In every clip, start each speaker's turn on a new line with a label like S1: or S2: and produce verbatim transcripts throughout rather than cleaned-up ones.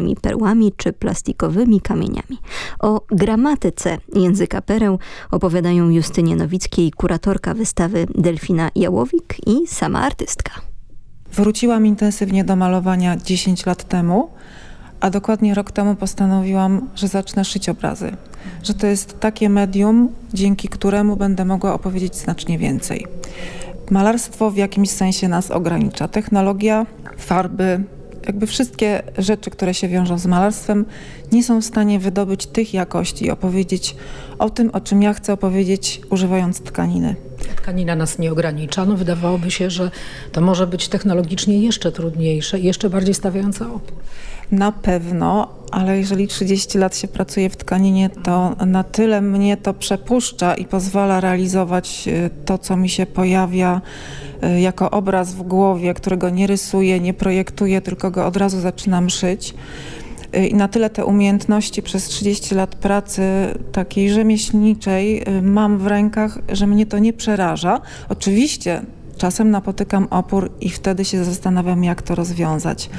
S1: drewnianymi perłami czy plastikowymi kamieniami. O gramatyce języka pereł opowiadają Justynie Nowickiej, kuratorka wystawy Delfina Jałowik i sama artystka.
S2: Wróciłam intensywnie do malowania dziesięć lat temu, a dokładnie rok temu postanowiłam, że zacznę szyć obrazy. Że to jest takie medium, dzięki któremu będę mogła opowiedzieć znacznie więcej. Malarstwo w jakimś sensie nas ogranicza. Technologia, farby, jakby wszystkie rzeczy, które się wiążą z malarstwem, nie są w stanie wydobyć tych jakości i opowiedzieć o tym, o czym ja chcę opowiedzieć, używając tkaniny.
S3: Tkanina nas nie ogranicza. No, wydawałoby się, że to może być technologicznie jeszcze trudniejsze i jeszcze bardziej stawiające opór.
S2: Na pewno, ale jeżeli trzydzieści lat się pracuje w tkaninie, to na tyle mnie to przepuszcza i pozwala realizować to, co mi się pojawia jako obraz w głowie, którego nie rysuję, nie projektuję, tylko go od razu zaczynam szyć. I na tyle te umiejętności przez trzydzieści lat pracy takiej rzemieślniczej mam w rękach, że mnie to nie przeraża. Oczywiście czasem napotykam opór i wtedy się zastanawiam, jak to rozwiązać.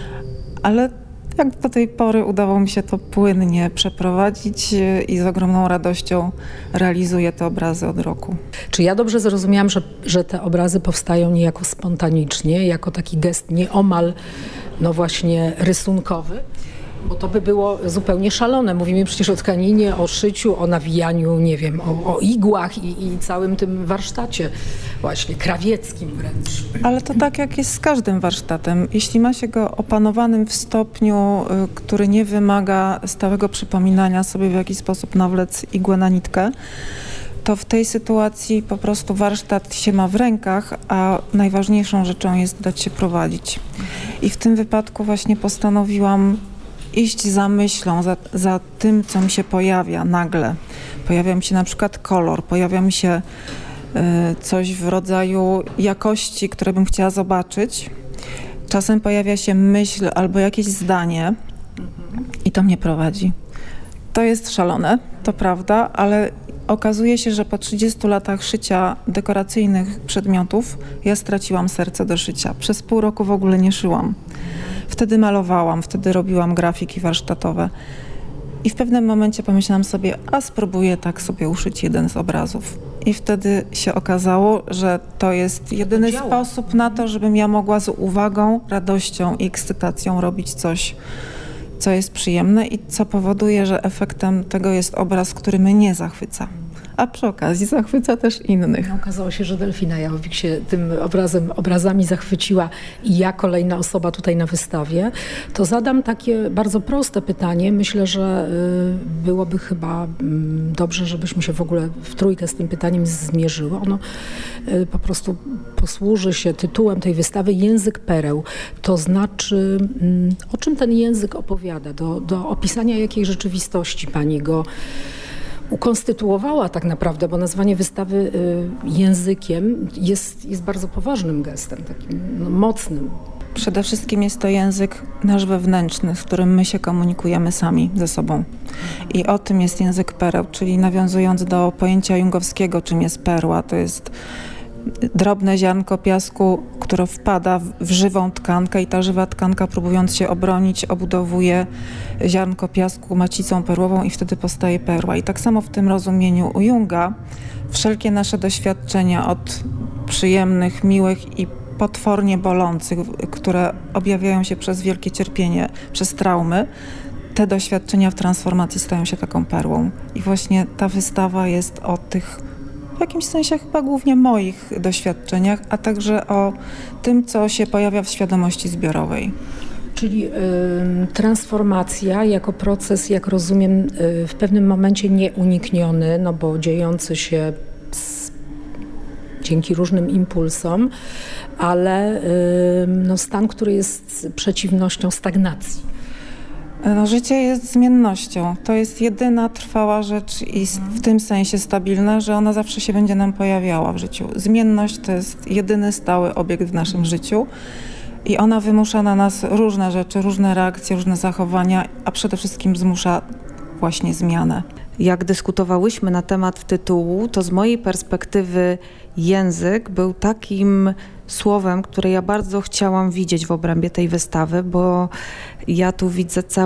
S2: Ale jak do tej pory udało mi się to płynnie przeprowadzić i z ogromną radością realizuję te obrazy od roku.
S3: Czy ja dobrze zrozumiałam, że, że te obrazy powstają niejako spontanicznie, jako taki gest nieomal, no właśnie rysunkowy? Bo to by było zupełnie szalone. Mówimy przecież o tkaninie, o szyciu, o nawijaniu, nie wiem, o, o igłach i, i całym tym warsztacie właśnie krawieckim wręcz.
S2: Ale to tak jak jest z każdym warsztatem. Jeśli ma się go opanowanym w stopniu, y, który nie wymaga stałego przypominania sobie, w jaki sposób nawlec igłę na nitkę, to w tej sytuacji po prostu warsztat się ma w rękach, a najważniejszą rzeczą jest dać się prowadzić. I w tym wypadku właśnie postanowiłam iść za myślą, za, za tym, co mi się pojawia nagle. Pojawia mi się na przykład kolor, pojawia mi się y, coś w rodzaju jakości, które bym chciała zobaczyć. Czasem pojawia się myśl albo jakieś zdanie i to mnie prowadzi. To jest szalone, to prawda, ale okazuje się, że po trzydziestu latach szycia dekoracyjnych przedmiotów ja straciłam serce do szycia. Przez pół roku w ogóle nie szyłam. Wtedy malowałam, wtedy robiłam grafiki warsztatowe i w pewnym momencie pomyślałam sobie, a spróbuję tak sobie uszyć jeden z obrazów. I wtedy się okazało, że to jest jedyny
S3: to
S2: sposób na to, żebym ja mogła z uwagą, radością i ekscytacją robić coś, co jest przyjemne i co powoduje, że efektem tego jest obraz, który mnie zachwyca. A przy okazji zachwyca też innych.
S3: No, okazało się, że Delfina Jałowik się tym obrazem, obrazami zachwyciła i ja, kolejna osoba tutaj na wystawie. To zadam takie bardzo proste pytanie. Myślę, że y, byłoby chyba y, dobrze, żebyśmy się w ogóle w trójkę z tym pytaniem zmierzyły. Ono y, po prostu posłuży się tytułem tej wystawy Język pereł. To znaczy, y, o czym ten język opowiada? Do, do opisania jakiej rzeczywistości pani go ukonstytuowała tak naprawdę, bo nazwanie wystawy y, językiem jest, jest bardzo poważnym gestem, takim no, mocnym.
S2: Przede wszystkim jest to język nasz wewnętrzny, z którym my się komunikujemy sami ze sobą. I o tym jest język pereł, czyli nawiązując do pojęcia jungowskiego, czym jest perła, to jest drobne ziarnko piasku, które wpada w żywą tkankę i ta żywa tkanka, próbując się obronić, obudowuje ziarnko piasku macicą perłową i wtedy powstaje perła. I tak samo w tym rozumieniu u Junga wszelkie nasze doświadczenia od przyjemnych, miłych i potwornie bolących, które objawiają się przez wielkie cierpienie, przez traumy, te doświadczenia w transformacji stają się taką perłą. I właśnie ta wystawa jest o tych w jakimś sensie chyba głównie moich doświadczeniach, a także o tym, co się pojawia w świadomości zbiorowej.
S3: Czyli y, transformacja jako proces, jak rozumiem, y, w pewnym momencie nieunikniony, no bo dziejący się z, dzięki różnym impulsom, ale y, no stan, który jest przeciwnością stagnacji.
S2: No, życie jest zmiennością. To jest jedyna trwała rzecz i w tym sensie stabilna, że ona zawsze się będzie nam pojawiała w życiu. Zmienność to jest jedyny stały obiekt w naszym życiu i ona wymusza na nas różne rzeczy, różne reakcje, różne zachowania, a przede wszystkim zmusza właśnie zmianę.
S4: Jak dyskutowałyśmy na temat tytułu, to z mojej perspektywy język był takim słowem, które ja bardzo chciałam widzieć w obrębie tej wystawy, bo ja tu widzę cały